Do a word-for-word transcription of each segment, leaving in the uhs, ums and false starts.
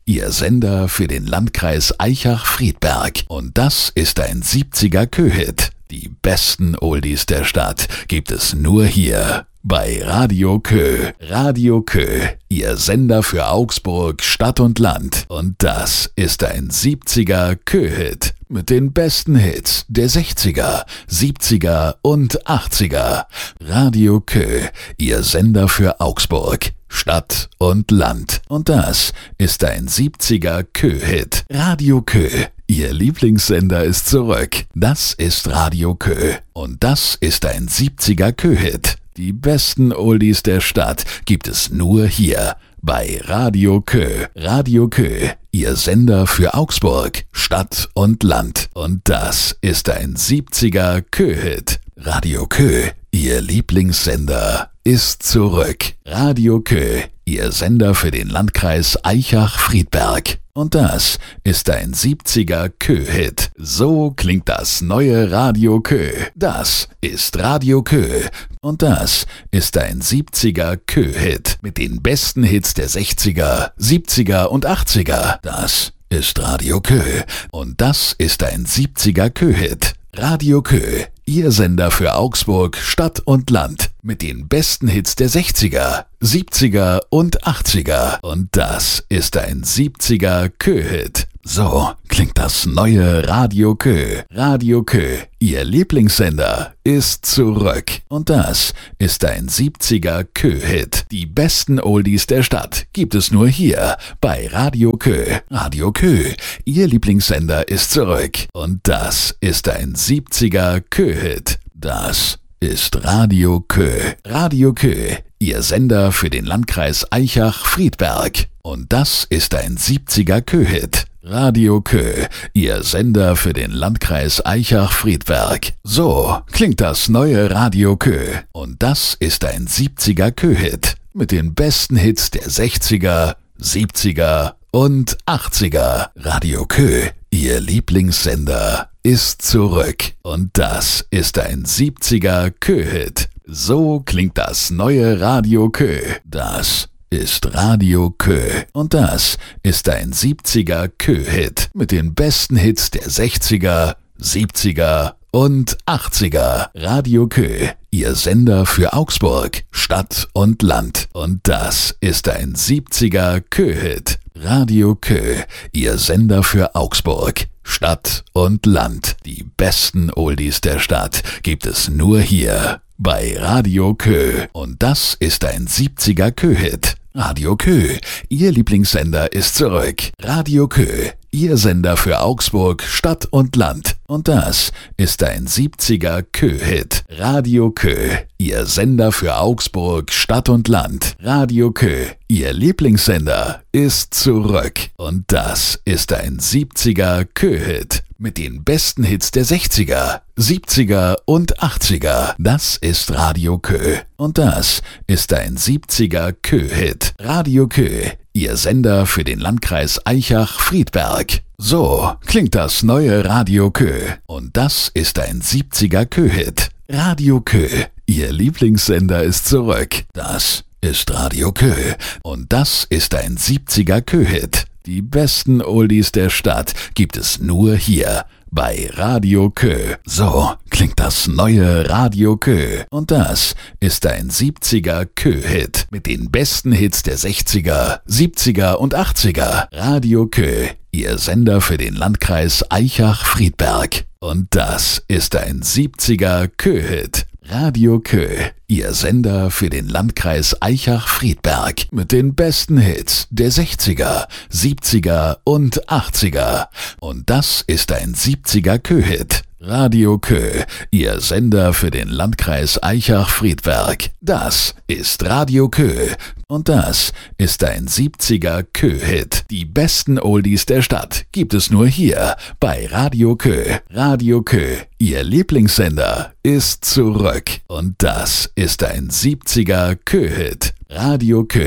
Ihr Sender für den Landkreis Aichach-Friedberg. Und das ist ein siebziger Kö-Hit. Die besten Oldies der Stadt gibt es nur hier bei Radio Kö. Radio Kö, Ihr Sender für Augsburg, Stadt und Land. Und das ist ein siebziger Kö-Hit mit den besten Hits der sechziger, siebziger und achtziger. Radio Kö, Ihr Sender für Augsburg, Stadt und Land. Und das ist ein siebziger Kö-Hit. Radio Kö, Ihr Lieblingssender ist zurück. Das ist Radio Kö. Und das ist ein siebziger Kö-Hit. Die besten Oldies der Stadt gibt es nur hier bei Radio Kö. Radio Kö, Ihr Sender für Augsburg, Stadt und Land. Und das ist ein siebziger Kö-Hit. Radio Kö, Ihr Lieblingssender ist zurück. Radio Kö, Ihr Sender für den Landkreis Aichach-Friedberg. Und das ist ein siebziger Kö-Hit. So klingt das neue Radio Kö. Das ist Radio Kö. Und das ist ein siebziger Kö-Hit mit den besten Hits der sechziger, siebziger und achtziger. Das ist Radio Kö. Und das ist ein siebziger Kö-Hit. Radio Kö, Ihr Sender für Augsburg, Stadt und Land mit den besten Hits der sechziger, siebziger und achtziger. Und das ist ein siebziger Kö-Hit. So klingt das neue Radio Kö. Radio Kö, Ihr Lieblingssender ist zurück. Und das ist ein siebziger Kö-Hit. Die besten Oldies der Stadt gibt es nur hier bei Radio Kö. Radio Kö, Ihr Lieblingssender ist zurück. Und das ist ein siebziger Kö-Hit. Das ist Radio Kö. Radio Kö, Ihr Sender für den Landkreis Aichach-Friedberg. Und das ist ein siebziger Kö-Hit. Radio Kö, Ihr Sender für den Landkreis Aichach-Friedberg. So klingt das neue Radio Kö. Und das ist ein siebziger Kö-Hit mit den besten Hits der sechziger, siebziger und achtziger. Radio Kö, Ihr Lieblingssender ist zurück. Und das ist ein siebziger Kö-Hit. So klingt das neue Radio Kö. Das ist Radio Kö. Und das ist ein siebziger Kö-Hit mit den besten Hits der sechziger, siebziger und achtziger. Radio Kö, Ihr Sender für Augsburg, Stadt und Land. Und das ist ein siebziger Kö-Hit. Radio Kö, Ihr Sender für Augsburg, Stadt und Land. Die besten Oldies der Stadt gibt es nur hier bei Radio Kö. Und das ist ein siebziger Kö-Hit. Radio Kö, Ihr Lieblingssender ist zurück. Radio Kö, Ihr Sender für Augsburg, Stadt und Land. Und das ist ein siebziger Kö-Hit. Radio Kö, Ihr Sender für Augsburg, Stadt und Land. Radio Kö, Ihr Lieblingssender ist zurück. Und das ist ein siebziger Kö-Hit mit den besten Hits der sechziger, siebziger und achtziger. Das ist Radio Kö. Und das ist ein siebziger Kö-Hit. Radio Kö, Ihr Sender für den Landkreis Aichach-Friedberg. So klingt das neue Radio Kö. Und das ist ein siebziger Kö-Hit. Radio Kö, Ihr Lieblingssender ist zurück. Das ist Radio Kö. Und das ist ein siebziger Kö-Hit. Die besten Oldies der Stadt gibt es nur hier bei Radio Kö. So klingt das neue Radio Kö. Und das ist ein siebziger Kö-Hit mit den besten Hits der sechziger, siebziger und achtziger. Radio Kö, Ihr Sender für den Landkreis Aichach-Friedberg. Und das ist ein siebziger Kö-Hit. Radio Kö, Ihr Sender für den Landkreis Aichach-Friedberg mit den besten Hits der sechziger, siebziger und achtziger. Und das ist ein siebziger Kö-Hit. Radio Kö, Ihr Sender für den Landkreis Aichach-Friedberg. Das ist Radio Kö. Und das ist ein siebziger Kö-Hit. Die besten Oldies der Stadt gibt es nur hier bei Radio Kö. Radio Kö, Ihr Lieblingssender ist zurück. Und das ist ein siebziger Kö-Hit. Radio Kö,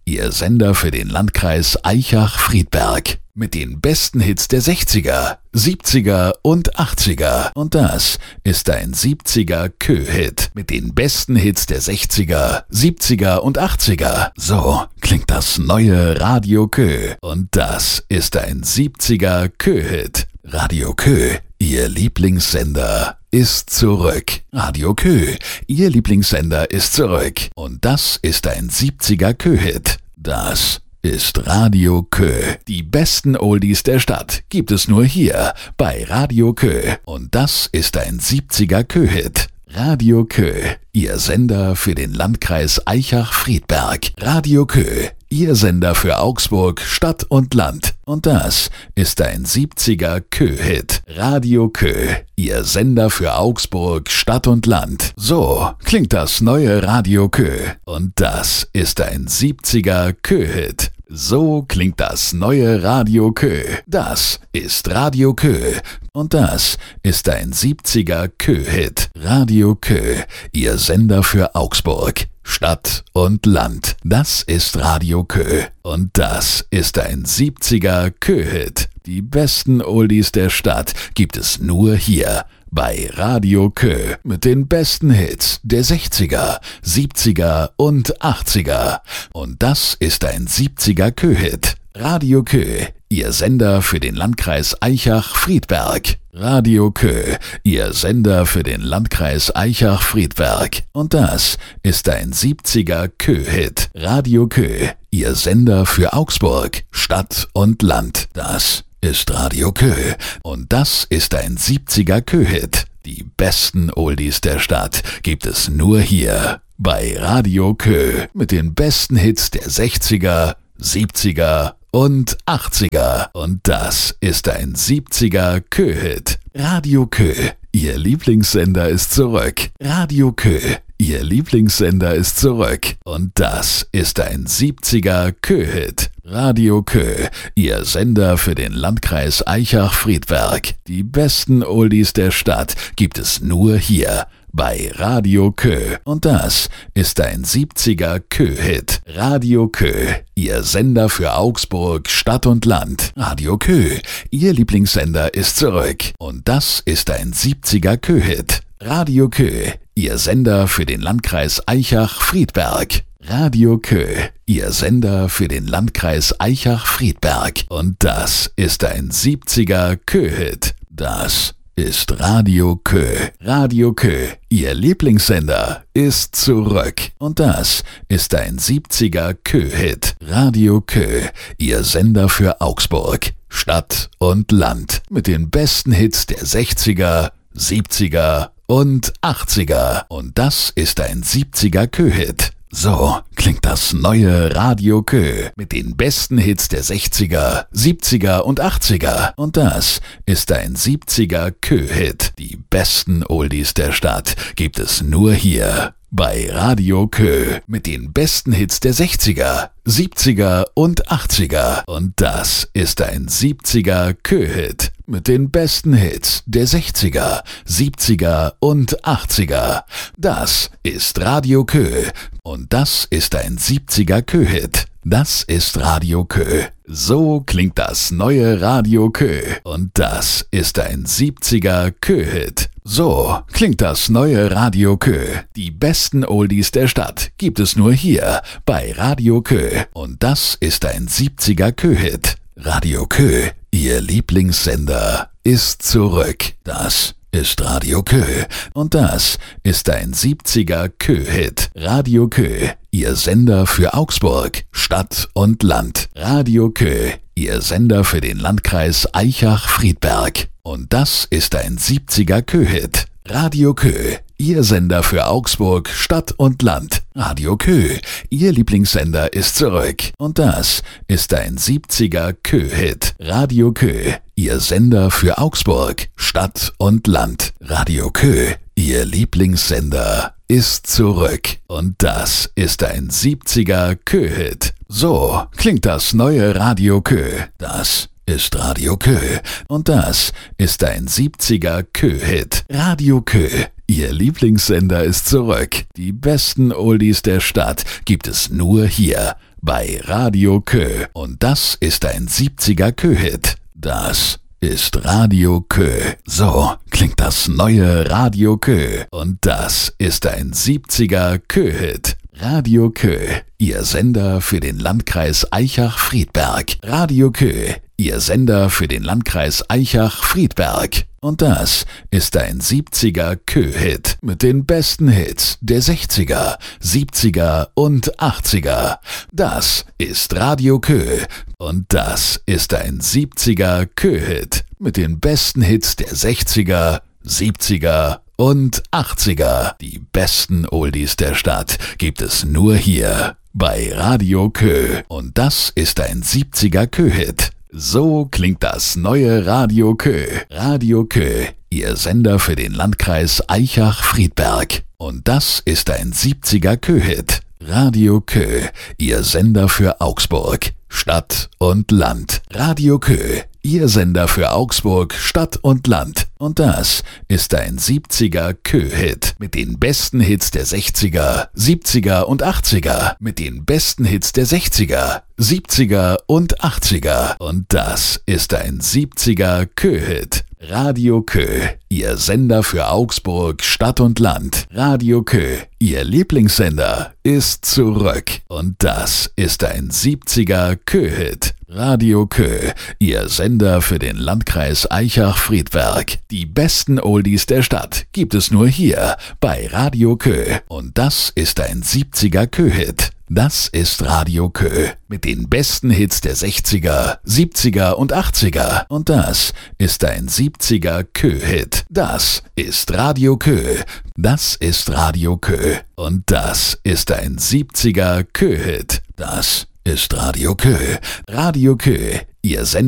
Ihr Sender für den Landkreis Aichach-Friedberg. Mit den besten Hits der sechziger, siebziger und achtziger. Und das ist ein siebziger Kö-Hit. Mit den besten Hits der sechziger, siebziger und achtziger. So klingt das neue Radio Kö. Und das ist ein siebziger Kö-Hit. Radio Kö, Ihr Lieblingssender, ist zurück. Radio Kö, Ihr Lieblingssender ist zurück. Und das ist ein siebziger Kö-Hit. Das ist Radio Kö. Die besten Oldies der Stadt gibt es nur hier bei Radio Kö. Und das ist ein siebziger Kö-Hit. Radio Kö, Ihr Sender für den Landkreis Aichach-Friedberg. Radio Kö, Ihr Sender für Augsburg, Stadt und Land. Und das ist ein siebziger Kö-Hit. Radio Kö, Ihr Sender für Augsburg, Stadt und Land. So klingt das neue Radio Kö. Und das ist ein siebziger Kö-Hit. So klingt das neue Radio Kö. Das ist Radio Kö. Und das ist ein siebziger Kö-Hit. Radio Kö, Ihr Sender für Augsburg, Stadt und Land. Das ist Radio Kö. Und das ist ein siebziger Kö-Hit. Die besten Oldies der Stadt gibt es nur hier bei Radio Kö. Mit den besten Hits der sechziger, siebziger und achtziger. Und das ist ein siebziger Kö-Hit. Radio Kö, Ihr Sender für den Landkreis Aichach-Friedberg. Radio Kö, Ihr Sender für den Landkreis Aichach-Friedberg. Und das ist ein siebziger Kö-Hit. Radio Kö, Ihr Sender für Augsburg, Stadt und Land. Das ist Radio Kö. Und das ist ein siebziger Kö-Hit. Die besten Oldies der Stadt gibt es nur hier bei Radio Kö. Mit den besten Hits der sechziger, siebziger und achtziger. Und das ist ein siebziger Kö-Hit. Radio Kö, Ihr Lieblingssender ist zurück. Radio Kö, Ihr Lieblingssender ist zurück. Und das ist ein siebziger Kö-Hit. Radio Kö, Ihr Sender für den Landkreis Aichach-Friedberg. Die besten Oldies der Stadt gibt es nur hier bei Radio Kö. Und das ist ein siebziger Kö-Hit. Radio Kö, Ihr Sender für Augsburg, Stadt und Land. Radio Kö, Ihr Lieblingssender ist zurück. Und das ist ein siebziger Kö-Hit. Radio Kö, Ihr Sender für den Landkreis Aichach-Friedberg. Radio Kö, Ihr Sender für den Landkreis Aichach-Friedberg. Und das ist ein siebziger Kö-Hit. Das ist Radio Kö. Radio Kö, Ihr Lieblingssender, ist zurück. Und das ist ein siebziger Kö-Hit. Radio Kö, Ihr Sender für Augsburg, Stadt und Land. Mit den besten Hits der sechziger, siebziger und achtziger. Und das ist ein siebziger Kö-Hit. So klingt das neue Radio Kö. Mit den besten Hits der sechziger, siebziger und achtziger. Und das ist ein siebziger Kö-Hit. Die besten Oldies der Stadt gibt es nur hier bei Radio Kö. Mit den besten Hits der sechziger, siebziger und achtziger. Und das ist ein siebziger Kö-Hit. Mit den besten Hits der sechziger, siebziger und achtziger. Das ist Radio Kö. Und das ist ein siebziger Kö-Hit. Das ist Radio Kö. So klingt das neue Radio Kö. Und das ist ein siebziger Kö-Hit. So klingt das neue Radio Kö. Die besten Oldies der Stadt gibt es nur hier bei Radio Kö. Und das ist ein siebziger Kö-Hit. Radio Kö, Ihr Lieblingssender, ist zurück. Das ist Radio Kö. Und das ist ein siebziger Kö-Hit. Radio Kö, Ihr Sender für Augsburg, Stadt und Land. Radio Kö, Ihr Sender für den Landkreis Aichach-Friedberg. Und das ist ein siebziger Kö-Hit. Radio Kö, Ihr Sender für Augsburg, Stadt und Land. Radio Kö, Ihr Lieblingssender ist zurück. Und das ist ein siebziger Kö-Hit. Radio Kö, Ihr Sender für Augsburg, Stadt und Land. Radio Kö, Ihr Lieblingssender ist zurück. Und das ist ein siebziger Kö-Hit. So klingt das neue Radio Kö. Das ist Radio Kö. Und das ist ein siebziger Kö-Hit. Radio Kö, Ihr Lieblingssender ist zurück. Die besten Oldies der Stadt gibt es nur hier bei Radio Kö. Und das ist ein siebziger Kö-Hit. Das ist Radio Kö. So klingt das neue Radio Kö. Und das ist ein siebziger Kö-Hit. Radio Kö, Ihr Sender für den Landkreis Aichach-Friedberg. Radio Kö, Ihr Sender für den Landkreis Aichach-Friedberg. Und das ist ein siebziger Kö-Hit mit den besten Hits der sechziger, siebziger und achtziger. Das ist Radio Kö. Und das ist ein siebziger Kö-Hit mit den besten Hits der sechziger, siebziger und achtziger. Die besten Oldies der Stadt gibt es nur hier bei Radio Kö. Und das ist ein siebziger Kö-Hit. So klingt das neue Radio Kö. Radio Kö, Ihr Sender für den Landkreis Aichach-Friedberg. Und das ist ein siebziger Kö-Hit. Radio Kö, Ihr Sender für Augsburg, Stadt und Land. Radio Kö, Ihr Sender für Augsburg, Stadt und Land. Und das ist ein siebziger Kö-Hit mit den besten Hits der sechziger, siebziger und achtziger. Mit den besten Hits der sechziger, siebziger und achtziger. Und das ist ein siebziger Kö-Hit. Radio Kö, Ihr Sender für Augsburg, Stadt und Land. Radio Kö, Ihr Lieblingssender, ist zurück. Und das ist ein siebziger Kö-Hit. Radio Kö, Ihr Sender für den Landkreis Aichach-Friedberg. Die besten Oldies der Stadt gibt es nur hier bei Radio Kö. Und das ist ein siebziger Kö-Hit. Das ist Radio Kö mit den besten Hits der sechziger, siebziger und achtziger. Und das ist ein siebziger Kö-Hit. Das ist Radio Kö. Das ist Radio Kö. Und das ist ein siebziger Kö-Hit. Das ist Radio Kö. Radio Kö, Ihr Sender